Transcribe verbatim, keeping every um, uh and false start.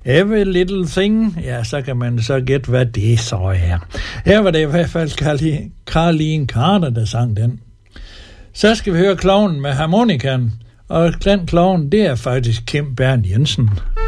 Every Little Thing, ja, så kan man så gætte, hvad det så er. Her var det i hvert fald Caroline Carter, der sang den. Så skal vi høre klovnen med harmonikaen, og den klovn, det er faktisk Kim Bern Jensen.